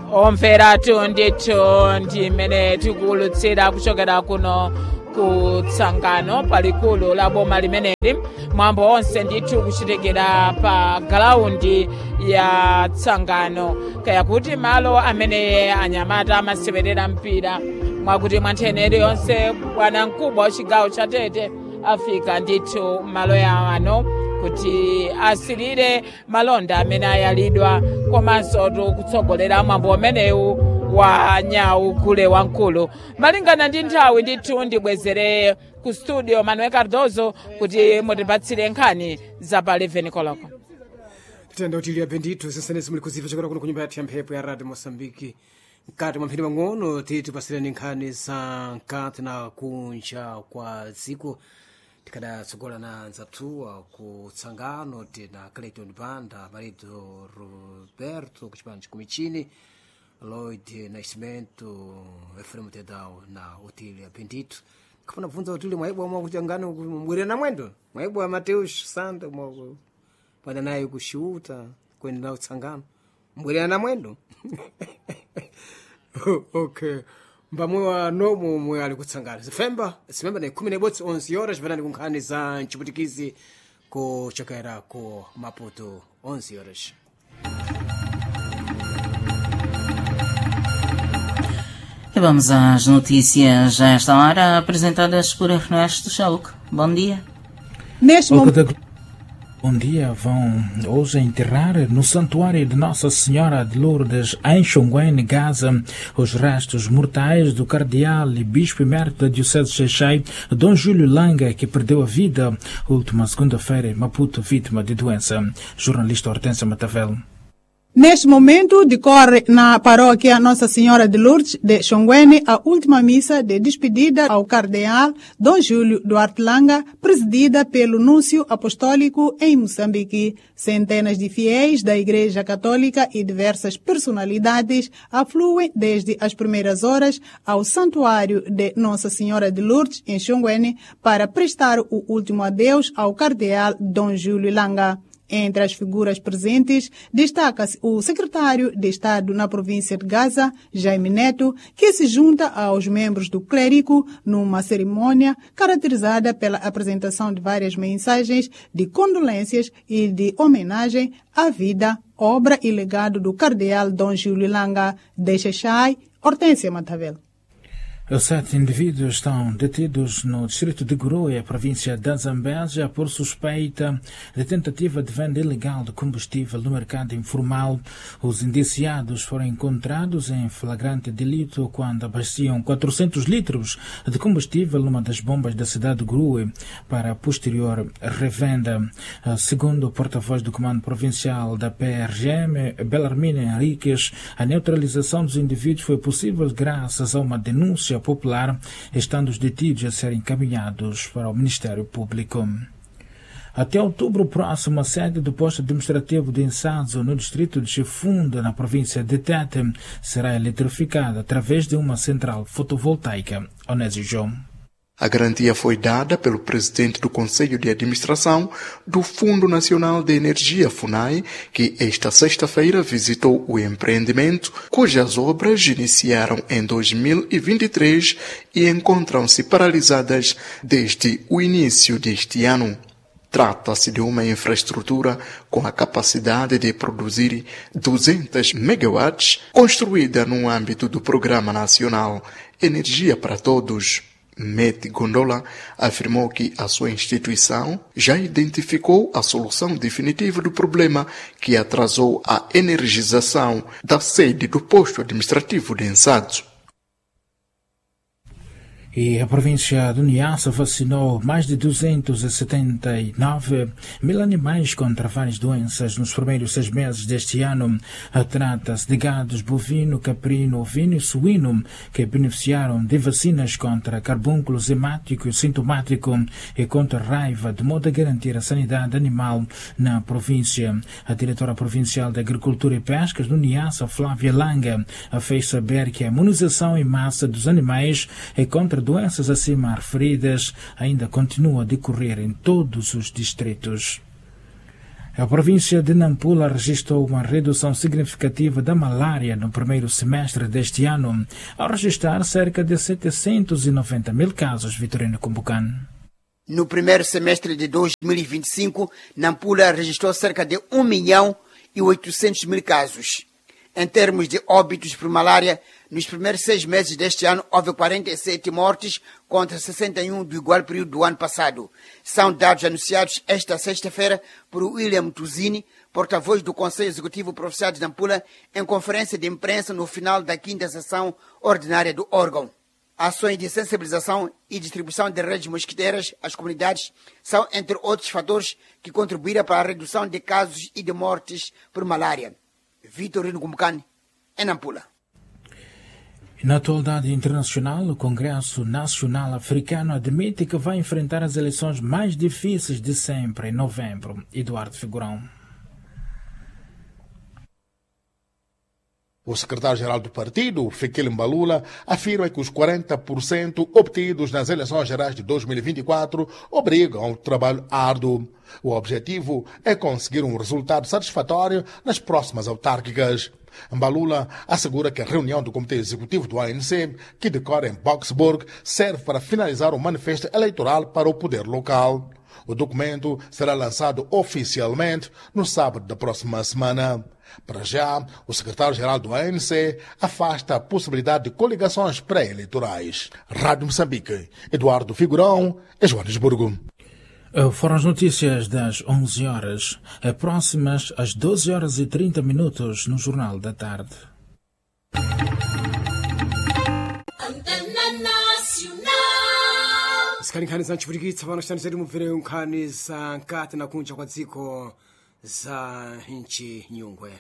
omvera ndithu ndimene tikulutsira kuchokera kuno ku tsangano palikulu la boma limeneli. Mwambo onse ndithu kuchitikira pa galaundi ya tsangano, kaya kuti malo amene anyamata amasewerera mpira, mwakuti mwantheneri yonse bwana mkubwa wachigawo cha Tete afika ndithu malo yawano kuti asilire malonda amene ayalidwa, komanso kutsogolera mwambo umenewu wa nyau kule wankulu. Malingana ndi nthawi ndithu ndibwezere ku studio Manuel Cardozo kuti mutipatsire nkhani za pa 11 koloko. Tenda utili Bendito zisanezi muli kuziva chokera kuno kunyumba ya mphepo ya Radio Mosambiki. Mkati mwa mphindi mang'ono tipasireni nkhani za mkati na kunja kwa dziko. Tikadatsogolera na nzathuwa ku tsangano tina Clayton Banda, Marido Roberto kuchipani chikumichini, Lloyd Nascimento, Efrem Tedao na Otile Bendito. Kapana vunza Otile mwaibwa mwa kuchangano mwire na mwendo. Mwaibwa Mateus Sanda mwa pada naye kushuta kwenda na utsangano. Mwire na mwendo. Okay. Mbamwe wa nomu mwe ali kutsangana. Zifemba na 11 horas vanani kunkhani za nchiputikizi ko chakera ko Maputo 11 horas. E vamos às notícias a esta hora, apresentadas por Ernesto Chaluc. Bom dia. Neste momento. Bom dia. Vão hoje enterrar no Santuário de Nossa Senhora de Lourdes, em Xonguene, Gaza, os restos mortais do cardeal e bispo emérito da Diocese de Xai-Xai, Dom Júlio Langa, que perdeu a vida última segunda-feira em Maputo, vítima de doença. Jornalista Hortência Matavel. Neste momento, decorre na paróquia Nossa Senhora de Lourdes de Xonguene a última missa de despedida ao cardeal Dom Júlio Duarte Langa, presidida pelo Núncio Apostólico em Moçambique. Centenas de fiéis da Igreja Católica e diversas personalidades afluem desde as primeiras horas ao Santuário de Nossa Senhora de Lourdes em Xonguene para prestar o último adeus ao cardeal Dom Júlio Langa. Entre as figuras presentes, destaca-se o secretário de Estado na província de Gaza, Jaime Neto, que se junta aos membros do clérigo numa cerimônia caracterizada pela apresentação de várias mensagens de condolências e de homenagem à vida, obra e legado do cardeal Dom Júlio Langa, de Xai-Xai, Hortência Matavel. 7 indivíduos estão detidos no distrito de Goroia, província da Zambésia, por suspeita de tentativa de venda ilegal de combustível no mercado informal. Os indiciados foram encontrados em flagrante delito quando abasteciam 400 litros de combustível numa das bombas da cidade de Goroia para posterior revenda. Segundo o porta-voz do Comando Provincial da PRGM, Belarmino Henriques, a neutralização dos indivíduos foi possível graças a uma denúncia popular, estando os detidos a serem encaminhados para o Ministério Público. Até outubro próximo, a sede do posto administrativo de Insazo, no distrito de Chifunda, na província de Tete, será eletrificada através de uma central fotovoltaica. Onésio João. A garantia foi dada pelo presidente do Conselho de Administração do Fundo Nacional de Energia, FUNAI, que esta sexta-feira visitou o empreendimento, cujas obras iniciaram em 2023 e encontram-se paralisadas desde o início deste ano. Trata-se de uma infraestrutura com a capacidade de produzir 200 megawatts, construída no âmbito do Programa Nacional Energia para Todos. Mete Gondola afirmou que a sua instituição já identificou a solução definitiva do problema que atrasou a energização da sede do posto administrativo de Insazo. E a província de Niassa vacinou mais de 279 mil animais contra várias doenças nos primeiros 6 meses deste ano. Trata-se de gados bovino, caprino, ovino e suíno que beneficiaram de vacinas contra carbúnculo hemático e sintomático e contra raiva, de modo a garantir a sanidade animal na província. A diretora provincial de Agricultura e Pescas do Niassa, Flávia Langa, fez saber que a imunização em massa dos animais é contra doenças acima referidas ainda continua a decorrer em todos os distritos. A província de Nampula registrou uma redução significativa da malária no primeiro semestre deste ano, ao registrar cerca de 790 mil casos, Vitorino Kumbukan. No primeiro semestre de 2025, Nampula registrou cerca de 1.800.000 casos. Em termos de óbitos por malária, nos primeiros 6 meses deste ano houve 47 mortes contra 61 do igual período do ano passado. São dados anunciados esta sexta-feira por William Tuzini, porta-voz do Conselho Executivo Provincial de Nampula, em conferência de imprensa no final da 5ª sessão ordinária do órgão. Ações de sensibilização e distribuição de redes mosquiteiras às comunidades são, entre outros fatores, que contribuíram para a redução de casos e de mortes por malária. Vitorino Kumbukan, em Nampula. Na atualidade internacional, o Congresso Nacional Africano admite que vai enfrentar as eleições mais difíceis de sempre em novembro. Eduardo Figurão. O secretário-geral do partido, Fikile Mbalula, afirma que os 40% obtidos nas eleições gerais de 2024 obrigam ao trabalho árduo. O objetivo é conseguir um resultado satisfatório nas próximas autárquicas. Mbalula assegura que a reunião do Comitê Executivo do ANC, que decorre em Boksburg, serve para finalizar o manifesto eleitoral para o poder local. O documento será lançado oficialmente no sábado da próxima semana. Para já, o secretário-geral do ANC afasta a possibilidade de coligações pré-eleitorais. Rádio Moçambique, Eduardo Figurão, em Joanesburgo. Foram as notícias das 11 horas, próximas às 12 horas e 30 minutos no Jornal da Tarde. Nkhani za mchipirikitsa pano chitandizati mubvere nkhani za nkati na kunja kwa dziko za nchi nyungwe.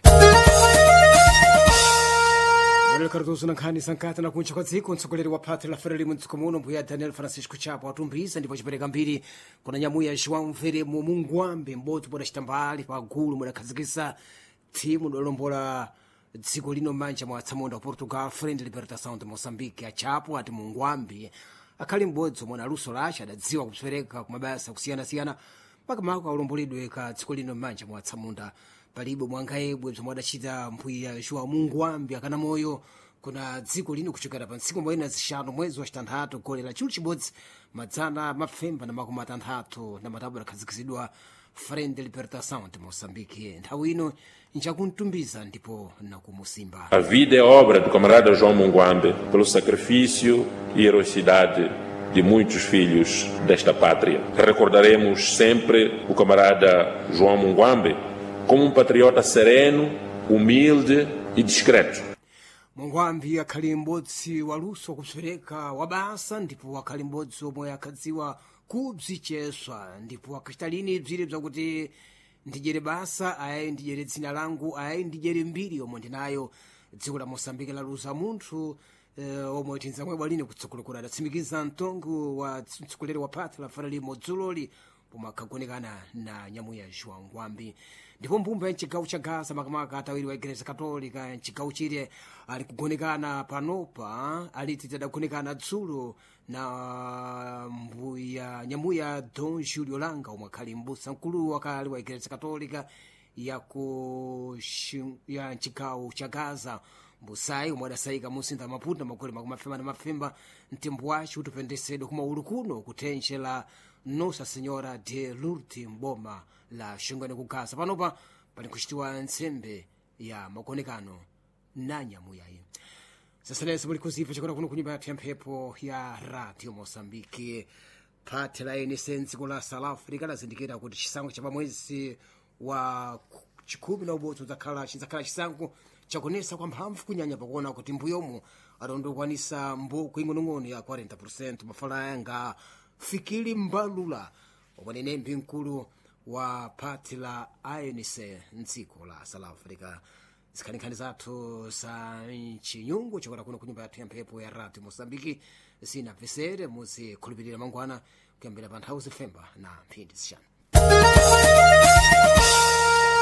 Karatuzo na nkhani za nkati na kunja kwa dziko, mtsogoleri wa phati la fera limwe mdziko muno mbuya Daniel Francisco Chapo watumbiza ndipo chipereka mbiri kuna nyamuya João Mvere mu Mungwambe mbodzi poda chitambali pa gulu mudakhazikisa thimu lolombola dziko lino manja mwa atsamunda wa Portugal Frente Libertação de Moçambique. A Chapo ati Mungwambe akhali m'bodzi omwe naluso lace adadziwa kupereka kumabasa kusiyana-siyana makamaka aulombolidwe ka dziko lino m'manja mwa atsamunda. Palibe mwangayebwe bzomwe adacita mpwiya João Mungwambe akana moyo kuna dziko lino kuchokera pa ntsiku mwezi zishanu mwezi wa chitanthatu gole la chulu chibodzi madzana mapfemba na makumi atanthatu na matabu adakhazikizidwa Frente Libertação de Moçambique. Nthawi ino nchakuntumbiza ndipo nakumusimba. A vida e obra do camarada João Mungwambe pelo sacrifício e heroicidade de muitos filhos desta pátria. Recordaremos sempre o camarada João Mungwambe como um patriota sereno, humilde e discreto. Mungwambe akhali m'bodzi waluso kupereka wabasa ndipo akhali m'bodzi omwe akhadziwa kubzicheswa ndipo akachita lini bzire bzakuti ndijere basa ayayi ndijere dzina langu ayayi ndijere mbiri yomwe ndinayo. Dziko la Moçambique laluza munthu omwe tinzamwe bwalini kutsokolokera adatsimikiza mtongo wa mtsogoleri wa phati la fera limo dzuloli pomwe akhagonekana na nyamuya João Mungwambe. Ndipo mbumba ya mchigawo cha Gaza makamaka atawiri wa Igreja Katolika mchigawo chile ali kugonekana panopa aliti tadagonekana dzulo na mbuya nyamuya Dom Julio Langa omwe akhali m'busa mkulu wakale wa Igreja Katolika ya mchigawo cha Gaza. Mbusayi omwe adasayika musinda Maputo magole makumi afema na mafemba mtembo wace utupendezedwa kumaulu kuno kuthenjera Nossa Senhora de Lourdes mboma la Xongweni ku Gaza. Panopa pali kuchitiwa nsembe ya magonekano na nyamuyayi. Sasanezi muli kuziva chakona kuno kunyumba ya mphepo ya Radio Moçambique. Phati la ANC dziko la South Africa lazindikira kuti chisankho cha pamwezi wa chikhumi na ubodzi chidzakhala chisankho chakonesa kwa mphamvu kunyanya pakuona kuti mbuyomu adondokwanisa mboko ing'onong'ono ya 40%. Mafala yanga Fikile Mbalula omwe nembi mkulu wa phati la ANC mdziko la South Africa. Zikhanikhani zathu za chinyungu chokona kuno kunyumba yathu ya mphepo ya Radio Moçambique zinapesere muzikhulupirira mangwana kuyambira pa nthawi zifemba na mphindi zishanu.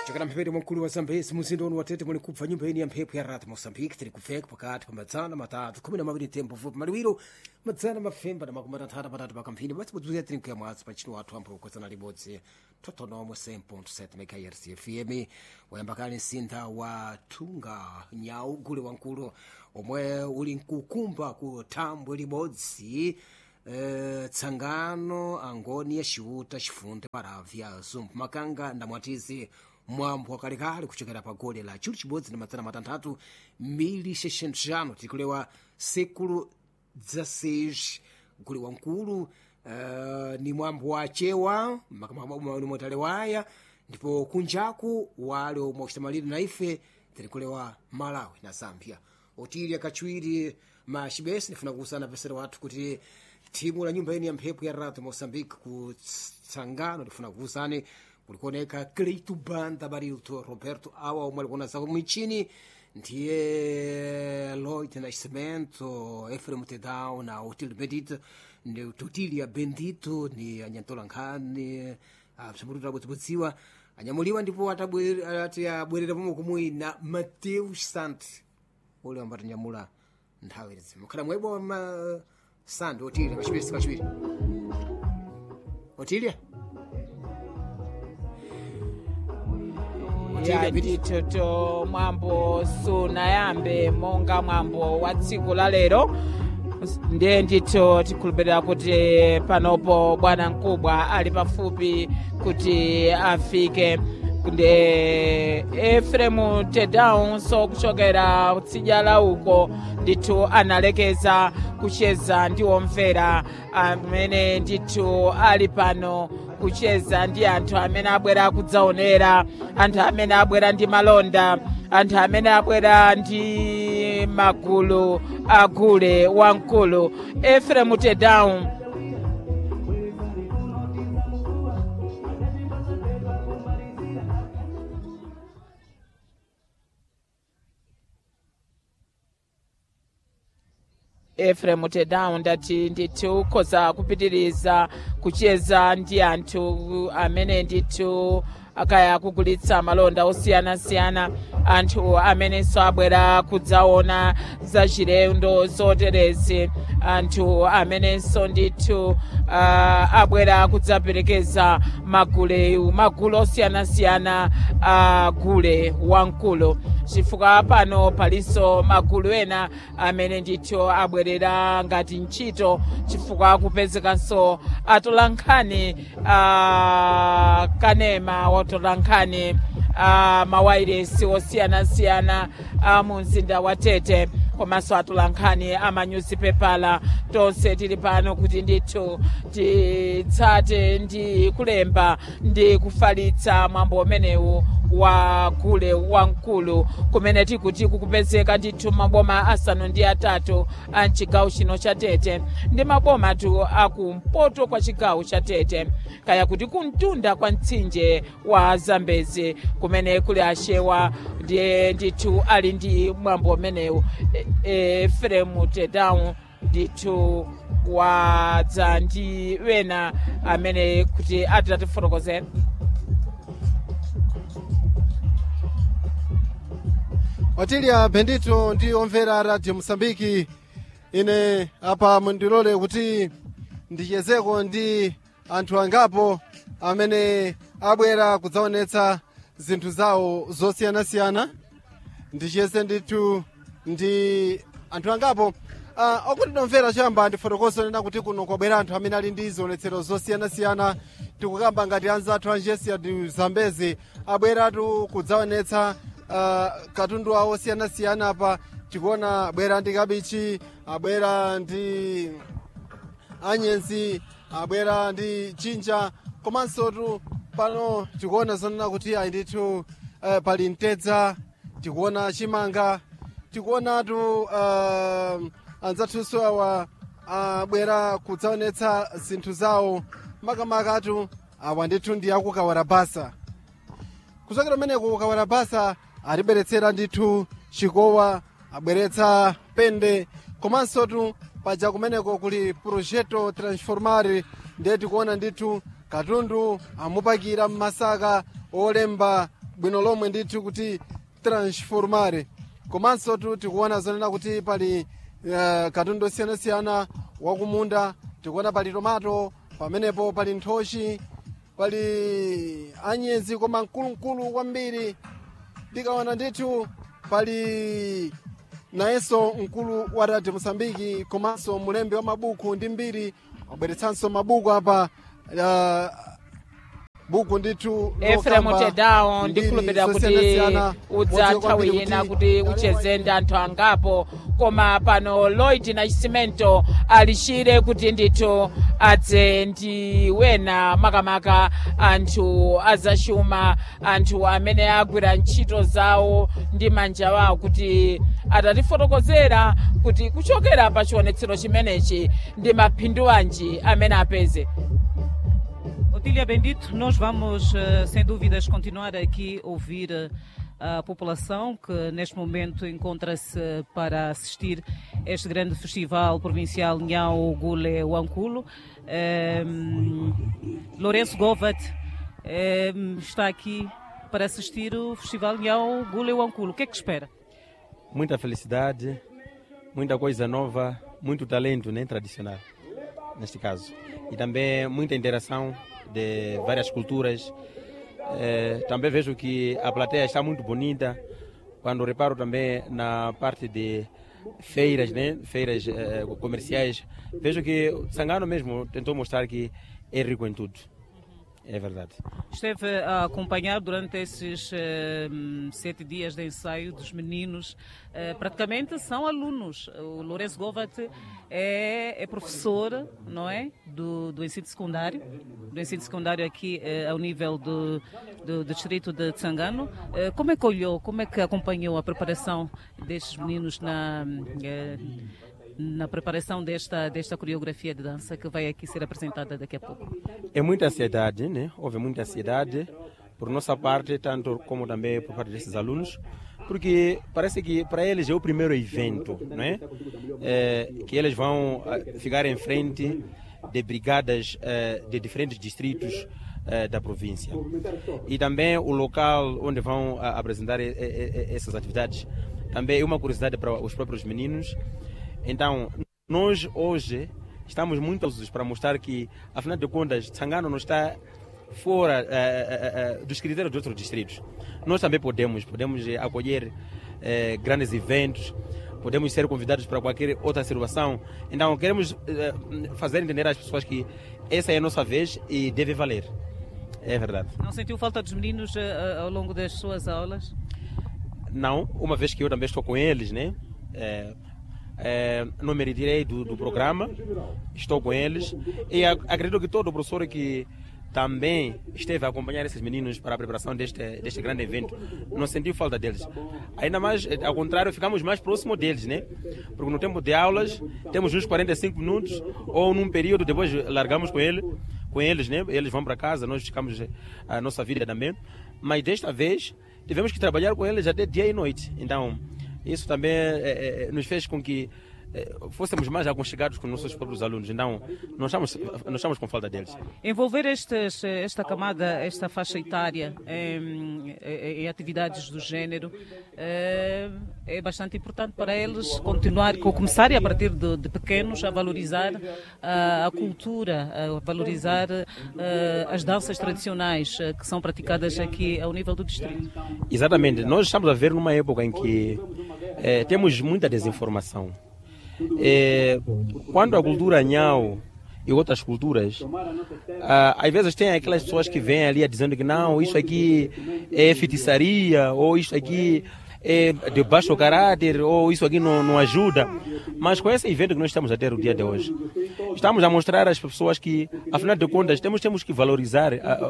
chokera mphepete mwamkulu wa zambezi muzinda uno watete muli kubva nyumba ine ya mphepo ya radio moçambique tiri kufeka pakati pa madzana matatu 12 tembo vupi maliwiro madzana mafemba na makumi atanthatu patatu pakamphindi basi budzulira tiri mkuya mwatsi pa ntchito wathu amphoko kwezana libodzi totonomwe 7.7 megahertz fm wayambakani msintha wa thunga nyau gule wankulu omwe uli nkukumba ku thambwe libodzi tsangano angoni ya xiuta xifunde paravya zumbu makanga ndamwatizi mwambo wakalekale kuchokera pa gole la chulu chibodzi na madzana matanthatu 1600 tikulewa sekulu 16 gule wankulu ni mwambo wa chewa makamamotaliwaya ndipo kunjaku wale omwe kuchitamaliri na ife tikulewa Malawi na Zambia otili akachiwiri machibesi nifuna kuusana pesera watu kuti timu la nyumba yeni ya mphepo ya radio Moçambique ku tsangano lifuna kuusane kulikuoneka Cleito Banda Barilto Roberto awa omwe alikona zako mwichini ndiye Lloyd Nascimento Efrem Tedao na Otil Bendito ni Totilia Bendito ni Anyantola Nkhani msamburuta butibutsiwa anyamuliwa ndipo atabwerera pomwe kumui na Mateus Sant ule ambati nyamula nthawi izi mukhala mwebo Sando Otilia kachibiri Otilia ya nditoto mwambo sunayambe monga mwambo wa tsiku la lero ndiye ndito tikhulupirira kuti panopo bwana mkubwa ali pafupi kuti afike kunde Efremu Tedao so kuchokera tsidya la uko ndithu analekeza kucheza ndi omvera amene ndithu ali pano kucheza ndi anthu amene abwera kudzaonera anthu amene abwera ndi malonda anthu amene abwera ndi magulu agule wankulu Efremu Tedao Efremu Tedao ndati ndithu koza kupitiriza kucheza ndi anthu amene ndithu akaya kugulitsa malonda osiyana-siyana anthu amenenso abwera kudzaona za chilendo zoterezi anthu amenenso ndithu abwera kudzaperekeza magulu osiyana-siyana agule wankulu chifukwa pano palinso magulu ena amene ndithu abwerera ngati ntchito chifukwa kupezekanso atolankhani kanema watolankhani mawairesi osiyana-siyana mu mzinda wa Tete komanso atolankhani amanyuzipepala tonse tili pano kuti ndithu titsate ndi kulemba ndi kufalitsa mwambo umenewu wa gule wankulu kumene tikuti kukupezeka ndithu maboma asanu ndi atatu a chigawo chino cha Tete ndi maboma tu akumpoto kwa chigawo cha Tete kaya kuti kumtunda kwa mtsinje wa Zambezi kumene kuli ashewa ndiye ndithu ali ndi mwambo umenewu Efremu Tedao ndithu wadza ndi wena amene kuti atatifotokozera Otilia Bendito ndi omvera radio Moçambique ine apa mundilole kuti ndichezeko ndi anthu angapo amene abwera kudzaonetsa zinthu zawo zosiyana-siyana ndicheze ndithu ndi anthu angapo okuti nomvera choyamba ndifotokozo nena kuti kuno kwabwera anthu amene ali ndi zionetsero zosiyana-siyana tikukamba ngati anzathu anjesia ndi Zambezi abweratu kudzaonetsa katundu awo osiyana-siyana apa tikuona abwera ndi kabichi abwera ndi anyensi abwera ndi chinja komanso tu pano tikuona zonena kuti ayi ndithu pali mtedza tikuona chimanga tikuonatu anzathunso awa abwera kudzaonetsa zinthu zawo makamakatu awa ndithu ndi aku Kawarabasa kuchokera kumeneko Kawarabasa atibweretsera ndithu chikowa abweretsa pende komanso tu paja kumeneko kuli projeto transformare ndiye tikuona ndithu katundu amupakira mmasaka olemba bwino lomwe ndithu kuti transformare komanso tikuona zonena kuti pali katundu osiyanasiyana wakumunda. Tikuona pali tomato, pamenepo pali nthochi, pali anyezi koma mkulumkulu kwambiri. Tikaona ndithu pali nayenso mkulu wa Radio Mosambiki komanso mulembi wa mabuku ndi mbiri wabweretsanso mabuku apa buku ndithu Efremu Tedawo ndikhulupirira kuti udzathawi ina kuti ucheze ndi anthu angapo, koma pano Lloyd Nascimento alishire kuti ndithu adze ndi wena makamaka anthu azachuma, anthu amene agwira ntchito zawo ndi manja wawo, kuti atatifotokozera kuti kuchokera pa chionetsero chimenechi ndi maphindu anji amene apeze. Otília Bendito, nós vamos, sem dúvidas, continuar aqui a ouvir a população que neste momento encontra-se para assistir a este grande festival provincial Nhau Gule Huanculo. Lourenço Govat está aqui para assistir o festival Nhau Gule Huanculo. O que é que espera? Muita felicidade, muita coisa nova, muito talento, né, tradicional, neste caso. E também muita interação de várias culturas. Também vejo que a plateia está muito bonita. Quando reparo também na parte de feiras, né? Feiras comerciais, vejo que Tsangano mesmo tentou mostrar que é rico em tudo. É verdade. Esteve a acompanhar durante esses 7 dias de ensaio dos meninos. Praticamente são alunos. O Lourenço Govat é professor, não é? Do ensino secundário. Do ensino secundário aqui ao nível do distrito de Tsangano. Como é que olhou, como é que acompanhou a preparação destes meninos na preparação desta coreografia de dança que vai aqui ser apresentada daqui a pouco? É muita ansiedade, né? Houve muita ansiedade por nossa parte, tanto como também por parte desses alunos, porque parece que para eles é o primeiro evento, né? Que eles vão ficar em frente de brigadas de diferentes distritos da província. E também o local onde vão apresentar essas atividades também é uma curiosidade para os próprios meninos. Então, nós hoje estamos muito ansiosos para mostrar que, afinal de contas, Tsangano não está fora dos critérios de outros distritos. Nós também podemos acolher grandes eventos, podemos ser convidados para qualquer outra situação. Então, queremos fazer entender às pessoas que essa é a nossa vez e deve valer. É verdade. Não sentiu falta dos meninos ao longo das suas aulas? Não, uma vez que eu também estou com eles, né? Não me retirei do programa, estou com eles e acredito que todo professor que também esteve a acompanhar esses meninos para a preparação deste grande evento não sentiu falta deles. Ainda mais, ao contrário, ficamos mais próximos deles, né? Porque no tempo de aulas temos uns 45 minutos ou num período, depois largamos com eles, né? Eles vão para casa, nós ficamos a nossa vida também. Mas desta vez tivemos que trabalhar com eles até dia e noite. Então, isso também nos fez com que fôssemos mais aconchegados com nossos próprios alunos. Então, não estamos com falta deles. Envolver esta camada, esta faixa etária em atividades do género é bastante importante para eles começarem a partir de pequenos a valorizar a cultura, a valorizar as danças tradicionais que são praticadas aqui ao nível do distrito. Exatamente. Nós estamos a ver numa época em que temos muita desinformação. Quando a cultura Nhau e outras culturas, às vezes tem aquelas pessoas que vêm ali dizendo que não, isso aqui é feitiçaria, ou isso aqui é de baixo caráter, ou isso aqui não ajuda. Mas com esse evento que nós estamos a ter o dia de hoje, estamos a mostrar às pessoas que, afinal de contas, temos que valorizar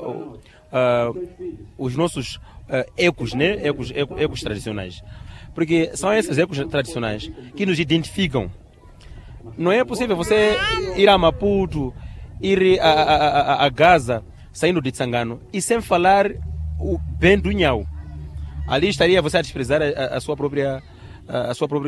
os nossos ecos, né? Ecos tradicionais. Porque são esses ecos tradicionais que nos identificam. Não é possível você ir a Maputo, ir a Gaza, saindo de Tsangano, e sem falar o bem do Nhau. Ali estaria você a desprezar a sua própria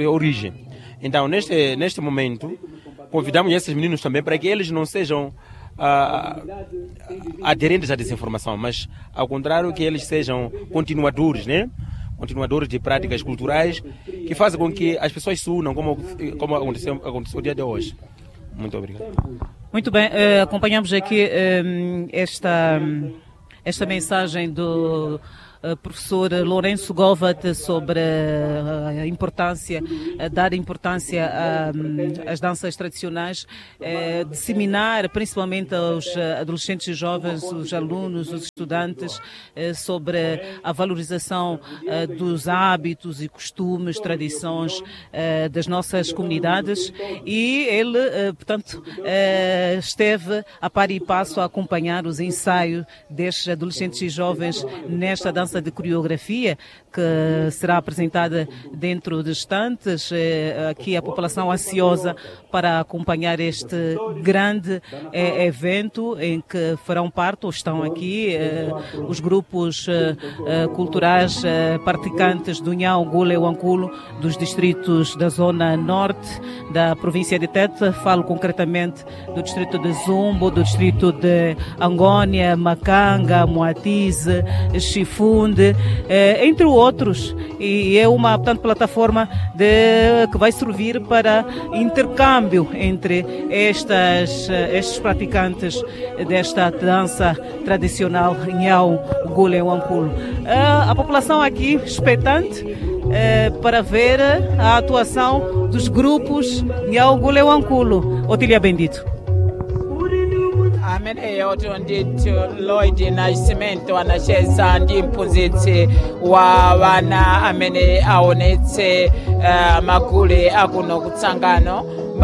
origem. Então, neste momento, convidamos esses meninos também para que eles não sejam aderentes à desinformação, mas ao contrário que eles sejam continuadores, né? Continuadores de práticas culturais que fazem com que as pessoas se unam, como aconteceu no dia de hoje. Muito obrigado. Muito bem, acompanhamos aqui esta mensagem do professor Lourenço Govat sobre a importância, dar importância às danças tradicionais, disseminar principalmente aos adolescentes e jovens, os alunos, os estudantes, sobre a valorização dos hábitos e costumes, tradições das nossas comunidades, e ele, portanto, esteve a par e passo a acompanhar os ensaios destes adolescentes e jovens nesta dança de coreografia que será apresentada dentro de instantes. Aqui a população ansiosa para acompanhar este grande evento em que farão parte, ou estão aqui, os grupos culturais praticantes do Nhau, Gula e Huanculo, dos distritos da zona norte da província de Tete. Falo concretamente do distrito de Zumbo, do distrito de Angônia, Macanga, Moatize, Chifunde, entre outros, e é uma, portanto, plataforma que vai servir para intercâmbio entre estes praticantes desta dança tradicional Nhau, Gula e Huanculo. A população aqui expectante para ver a atuação dos grupos Nhau, Gula e Huanculo. Otília Bendito. Ameneyo ndithu Lloyd Nascimento anacheza ndi mphunzitsi wa vana amene aonetse magule akuno kutsangano